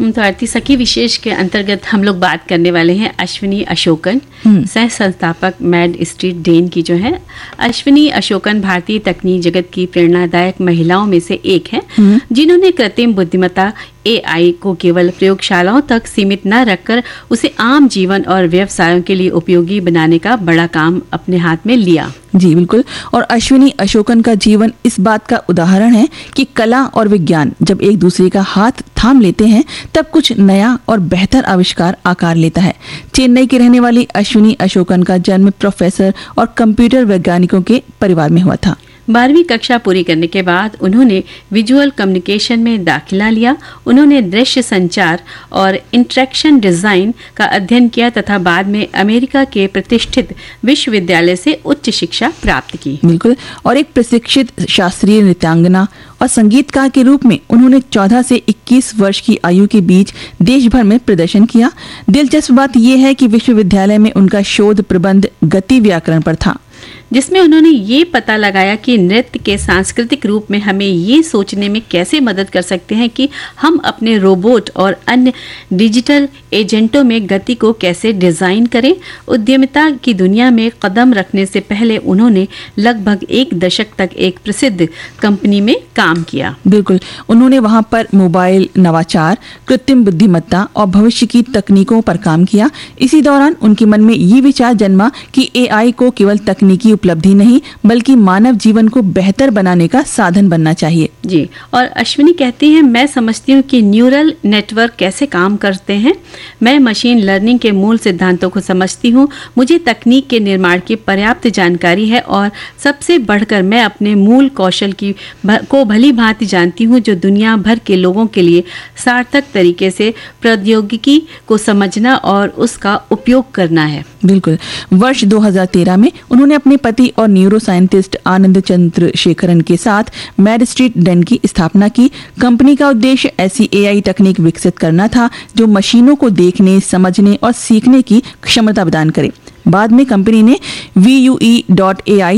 तो आरती सखी विशेष के अंतर्गत हम लोग बात करने वाले हैं अश्विनी अशोकन, सह संस्थापक मैड स्ट्रीट डेन की जो है। अश्विनी अशोकन भारतीय तकनीक जगत की प्रेरणादायक महिलाओं में से एक है, जिन्होंने कृत्रिम बुद्धिमत्ता AI को केवल प्रयोगशालाओं तक सीमित न रखकर उसे आम जीवन और व्यवसायों के लिए उपयोगी बनाने का बड़ा काम अपने हाथ में लिया। जी बिल्कुल। और अश्विनी अशोकन का जीवन इस बात का उदाहरण है कि कला और विज्ञान जब एक दूसरे का हाथ थाम लेते हैं तब कुछ नया और बेहतर आविष्कार आकार लेता है। चेन्नई की रहने वाली अश्विनी अशोकन का जन्म प्रोफेसर और कंप्यूटर वैज्ञानिकों के परिवार में हुआ था। 12वीं कक्षा पूरी करने के बाद उन्होंने विजुअल कम्युनिकेशन में दाखिला लिया। उन्होंने दृश्य संचार और इंटरेक्शन डिजाइन का अध्ययन किया तथा बाद में अमेरिका के प्रतिष्ठित विश्वविद्यालय से उच्च शिक्षा प्राप्त की। बिल्कुल। और एक प्रशिक्षित शास्त्रीय नृत्यांगना और संगीतकार के रूप में उन्होंने 14 से 21 वर्ष की आयु के बीच देश भर में प्रदर्शन किया। दिलचस्प बात यह है कि विश्वविद्यालय में उनका शोध प्रबंध गति व्याकरण पर था, जिसमें उन्होंने ये पता लगाया कि नृत्य के सांस्कृतिक रूप में हमें ये सोचने में कैसे मदद कर सकते हैं कि हम अपने रोबोट और अन्य डिजिटल एजेंटों में गति को कैसे डिजाइन करें। उद्यमिता की दुनिया में कदम रखने से पहले उन्होंने लगभग 1 दशक तक एक प्रसिद्ध कंपनी में काम किया। बिल्कुल। उन्होंने वहां पर मोबाइल नवाचार, कृत्रिम बुद्धिमत्ता और भविष्य की तकनीकों पर काम किया। इसी दौरान उनके मन में ये विचार जन्मा कि AI को केवल तकनीकी उपलब्धि नहीं बल्कि मानव जीवन को बेहतर बनाने का साधन बनना चाहिए। जी। और अश्विनी कहती हैं, मैं समझती हूँ कि न्यूरल नेटवर्क कैसे काम करते हैं। मैं मशीन लर्निंग के मूल सिद्धांतों को समझती हूँ। मुझे तकनीक के निर्माण की पर्याप्त जानकारी है और सबसे बढ़कर मैं अपने मूल कौशल को भली भांति जानती हूँ, जो दुनिया भर के लोगों के लिए सार्थक तरीके से प्रौद्योगिकी को समझना और उसका उपयोग करना है। बिल्कुल। वर्ष 2013 में उन्होंने अपने पति और न्यूरो साइंटिस्ट आनंद चंद्रशेखरन के साथ मैड स्ट्रीट डेन की स्थापना की। कंपनी का उद्देश्य ऐसी AI तकनीक विकसित करना था जो मशीनों को देखने, समझने और सीखने की क्षमता प्रदान करे। बाद में कंपनी ने VUE.AI